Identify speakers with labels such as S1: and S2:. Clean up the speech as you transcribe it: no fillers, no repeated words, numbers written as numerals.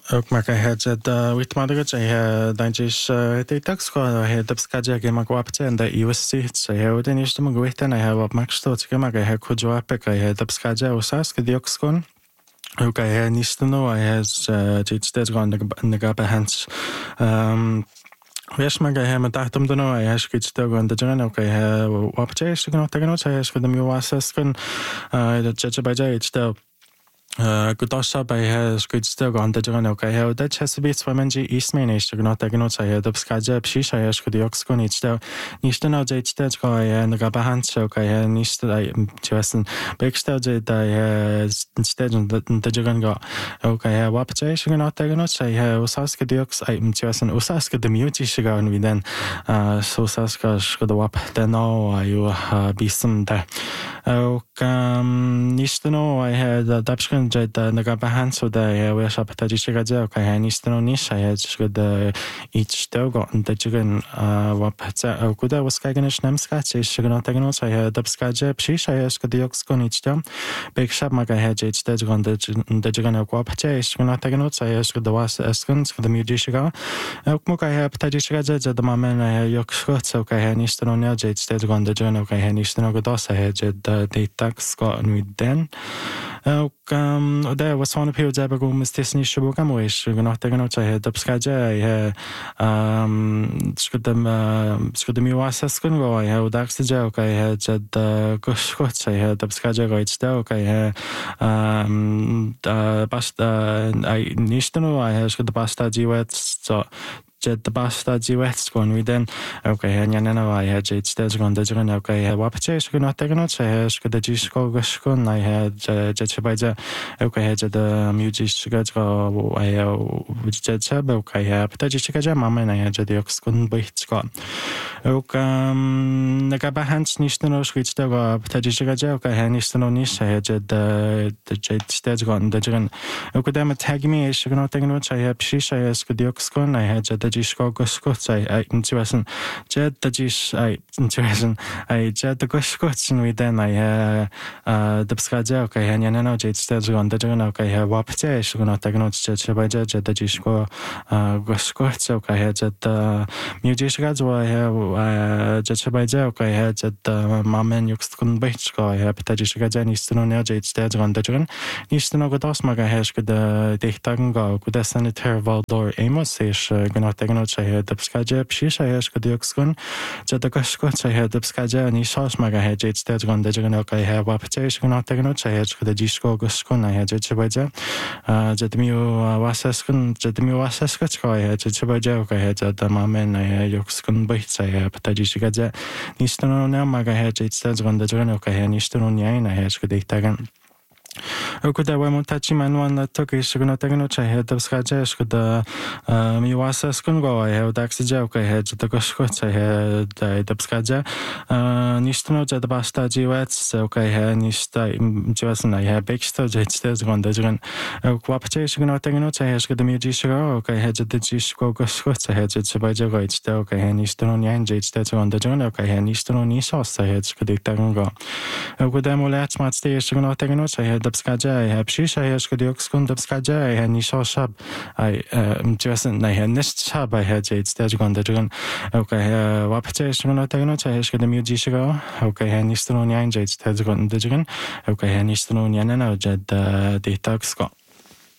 S1: Ook maar het weet maar dat je dan is de taxco het op skaje mag wapte en de USC ze hebben is de mag weten en hij wat mag stoot ze mag hij kujo apek hij op skaje usas que dioxcon ook hij niet te know hij is dit steeds gewoon de gabe hands Wees maar hij met dacht om te know hij is iets te gewoon de journal ook hij wapte is gewoon tegen ons hij is voor de USS kan dat je bij je iets Gudasha by his good still on the journal. Okay, how that has to be Swamenji East Main is to not take notes. I had Upskaja, Shisha, Yashkodiokskon, it's still Nishtan, J. Stetsko, and the Gabahan, okay, and Nista, Justin, Bigster, instead of the Jugango. Okay, Wapachation, not take notes. I have Usaska Diox, I'm Justin Usaska, the Muti Sugar, and we then so Saska, Shkodawap, then no, you be some there. Nishtan, I had the Dapskin. Nagabahan so the we shop that is gaja okay Nistano Nisha has good each dog on the chicken wapata good was kaganish namskach is not taken also I had upskaja pshisha has good yoxcon each time big shop maga had each day on the chicken wapata is not taken also I has good the was eskins for the mudishiga Okmuka I have tajishaja the maman I have yoxcots okay Nistano Naja each day on the journal okay Nistano Godosa had the tax got with then det var såna period där jag med stisni shubuka moish gnat gnat jag hade uppskaja jag skulle mi wasa skun go jag och dags jag och jag hade kuskot jag hade uppskaja go it's där och jag basta I nistano jag skulle basta jiwet så the basta jiwets going we then okay and I had it stage going the journey okay wapche not taken out I had the disco gashkon I had jetchabaja okay had the music go I which jetchab okay have the jikaja mama I had the oxkon bihsko okay nagaba hands nishno switch the tajikaja okay nishno nish I had the jet stage going the journey okay them tag me is not taken out I have shisha is the oxkon I had the Disco Guscots, I interesting. Jed the Jish, I interesting. I Jed the Guscots, and we then I the Pskaja, okay, and Yanano Jade Stage on the journal, okay, Wapte, she not take notes, Jed by Jed, the Jishko Guscots, okay, I had the Mujishgaz, I have Jed by Jed, okay, I had the Maman Yuxkun Bitchko, I have Tajishgajan, Eastern Jade Stage on the journal. Eastern Godosmaga has good the Dechtango, good Senator Valdor Amos is not taken out. I had the Pskaja, Shisha, Yashkodioxkun, Jadakoskot, I had the Pskaja, and Ishosmaga had Jade Stage on the journal, I have Wapate, not taken out. I had the Disco Guskun, I had Jetchabaja, Jetmu Wasaskun, Jetmu Wasaskotsko, I had Jetchabaja, I had the Maman, I had Yoxkun Bites, I have Tajishigaja, Nistano Namaga had Jade Stage on the journal, I had Nistano Nyan, I had Skuditagan. Okuda wamutachi manuan took is going to take no I had the Skajash could Miwasa Skungo, I have Daxija, I had the Goshkots, I had the Skaja, Nistano, the Basta Jiwets, okay, I had Nista Josan, I have Bexto, Jet Stairs on the Jun. Quapachation, going to take no I had the Mujisho, okay, I had the Jishko Goshkots, I had the Sabaja, it's the okay, and Nistano Yan, Jet Stairs on the Jun, okay, and Nistano Nisos, I had Skuditagango. Okudamulats, Mat Station, not taking notes, I had the Pskaja, I have Shisha, I have Skudioxkun, the Pskaja, I had Nisho Shab, I just I had Nist Shab, I had Jade Stage on the Dragon. Okay, Wapachation, not taking notes, I have the Mujisho, okay, and Nistano Yan, Jade Stage on the Dragon, okay, and Nistano Yan, and Jed the Taxco.